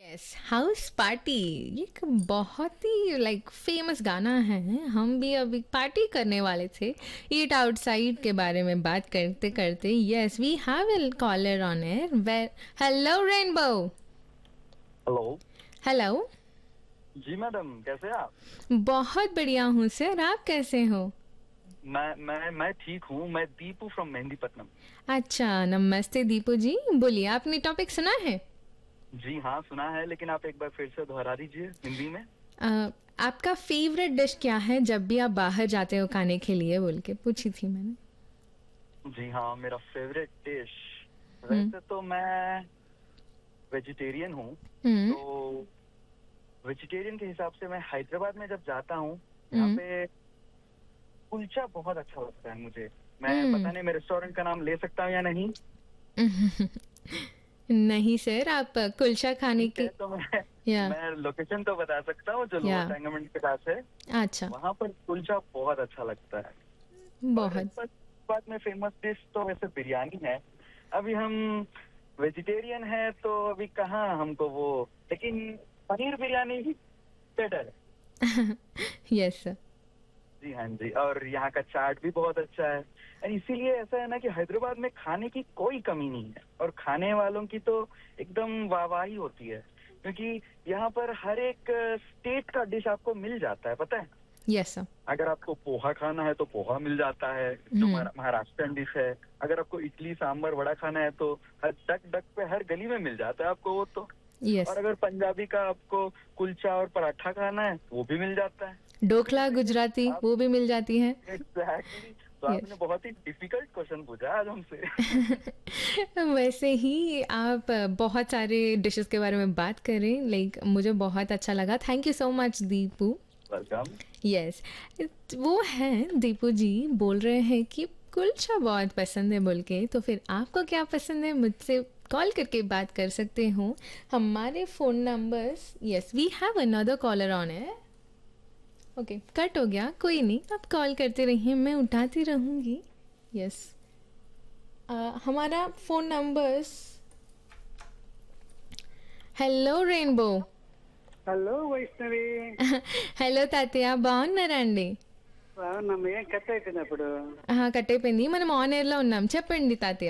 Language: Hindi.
यस, हाउस पार्टी ये एक बहुत ही फेमस गाना है। हम भी अभी पार्टी करने वाले थे ईट आउटसाइड के बारे में बात करते करते। Yes, we have a collar on air. Where hello rainbow. Hello. Hello. Ji madam, कैसे हैं आप? बहुत बढ़िया हूँ सर, आप कैसे हो? मैं ठीक हूँ। मैं दीपू फ्रॉम मेहंदीपट्टनम। अच्छा, नमस्ते दीपू जी। बोलिए, आपने टॉपिक सुना है? जी हाँ, सुना है, लेकिन आप एक बार फिर से दोहरा दीजिए हिंदी में। अ, आपका फेवरेट डिश क्या है जब भी आप बाहर जाते हो खाने के लिए, बोल के पूछी थी मैंने। जी हाँ, मेरा फेवरेट डिश, हम्म। वैसे तो मैं वेजिटेरियन हूँ। हम्म। तो वेजिटेरियन के हिसाब से मैं हैदराबाद में जब जाता हूँ, यहाँ हम्म। पे कुलचा बहुत अच्छा लगता है मुझे। मैं हम्म। पता नहीं मैं रेस्टोरेंट का नाम ले सकता हूँ या नहीं। नहीं सर, आप कुलचा खाने ठीक है, की। तो मैं या। मैं लोकेशन तो बता सकता हूँ, जो या। लोअर टैंगमेंट के पास है। अच्छा। वहां पर कुलचा बहुत अच्छा लगता है। और बहुत। बस बात में फेमस डिश तो वैसे बिरयानी है। अभी हम वेजिटेरियन है तो अभी कहाँ हमको वो, लेकिन पनीर बिरयानी ही बेटर है। Yes sir. जी हाँ जी, और यहाँ का चाट भी बहुत अच्छा है। और इसीलिए ऐसा है ना कि हैदराबाद में खाने की कोई कमी नहीं है, और खाने वालों की तो एकदम वाहवाही होती है, क्योंकि यहाँ पर हर एक स्टेट का डिश आपको मिल जाता है, पता है। Yes sir. अगर आपको पोहा खाना है तो पोहा मिल जाता है, जो हम्म। महाराष्ट्रन डिश है। अगर आपको इडली सांभर वड़ा खाना है तो हर डक डक पे हर गली में मिल जाता है आपको वो तो। यस। और अगर पंजाबी का आपको कुलचा और पराठा खाना है वो भी मिल जाता है। तो ढोकला इसीलिए गुजराती आप वो भी मिल जाती है। एग्जैक्टली, तो आपने यस। बहुत ही डिफिकल्ट क्वेश्चन पूछा आज हमसे। वैसे ही आप बहुत सारे डिशेस के बारे में बात करें, मुझे बहुत अच्छा लगा। Thank you so much Deepu. Welcome. Yes. वो है दीपू जी, बोल रहे हैं कि कुलचा बहुत पसंद है बोल के। तो फिर आपको क्या पसंद है, मुझसे कॉल करके बात कर सकते हो। हमारे phone numbers. Yes, we have another collar on है। ओके, कट हो गया, कोई नहीं, आप कॉल करते रहिए, मैं उठाती रहूँगी। यस। हमारा phone numbers. Hello rainbow. Hello Vaishnavi. Hello తాతయ్య, బాగున్నారా అండి? బాగున్నాము. ఏం కట్ అయిపోయింది అప్పుడు. కట్ అయిపోయింది, మనం ఆన్ ఎయిర్లో ఉన్నాం, చెప్పండి తాతయ్య.